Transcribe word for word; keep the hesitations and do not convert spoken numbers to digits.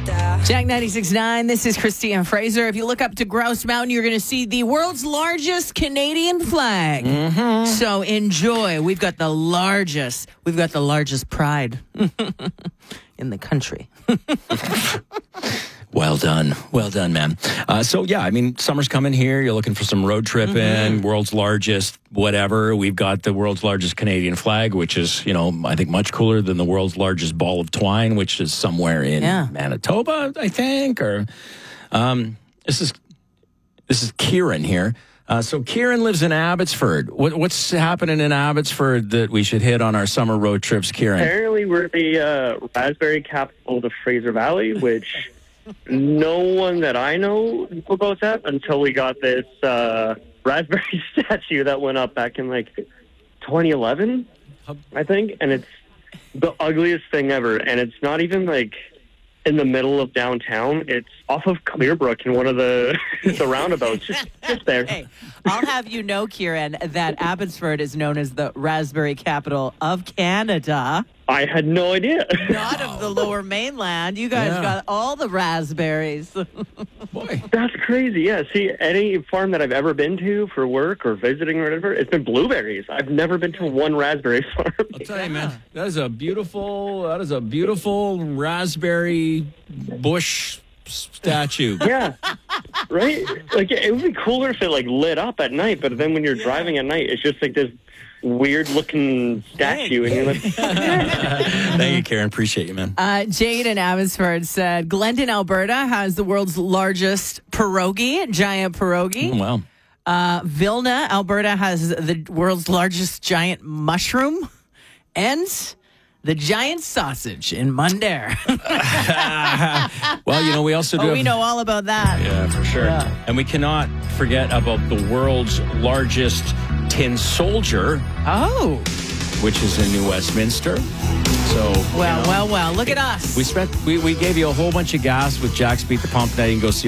Jack ninety-six point nine, this is Christine Fraser. If you look up to Grouse Mountain, you're going to see the world's largest Canadian flag. Mm-hmm. So enjoy. We've got the largest, we've got the largest pride in the country. Well done. Well done, man. Uh, so, yeah, I mean, summer's coming here. You're looking for some road tripping, mm-hmm. world's largest, whatever. We've got the world's largest Canadian flag, which is, you know, I think much cooler than the world's largest ball of twine, which is somewhere in yeah. Manitoba, I think. Or um, this is this is Kieran here. Uh, so Kieran lives in Abbotsford. What, what's happening in Abbotsford that we should hit on our summer road trips, Kieran? Apparently, we're the uh, raspberry capital of the Fraser Valley, which... No one that I know about that until we got this uh, raspberry statue that went up back in like twenty eleven, I think. And it's the ugliest thing ever. And it's not even like in the middle of downtown. It's off of Clearbrook in one of the the roundabouts, just, just there. Hey, I'll have you know, Kieran, that Abbotsford is known as the raspberry capital of Canada. I had no idea. Not of the lower mainland. You guys yeah. got all the raspberries. Boy. That's crazy. Yeah. See, any farm that I've ever been to for work or visiting or whatever, it's been blueberries. I've never been to one raspberry farm. I'll tell you, man, that is a beautiful, that is a beautiful raspberry bush statue. Yeah. Right? Like, it would be cooler if it, like, lit up at night, but then when you're yeah. driving at night, it's just like this weird looking statue. And you're like, thank you, Karen. Appreciate you, man. Uh, Jade in Abbotsford said Glendon, Alberta has the world's largest pierogi, giant pierogi. Oh, wow. Uh, Vilna, Alberta has the world's largest giant mushroom. And the giant sausage in Mundare. Well, you know, we also do oh, have, we know all about that. Yeah, for sure. Yeah. And we cannot forget about the world's largest tin soldier. Oh. Which is in New Westminster. So, well, you know, well, well, look at us. We spent, we, we gave you a whole bunch of gas with Jack's Beat the Pump that you can go see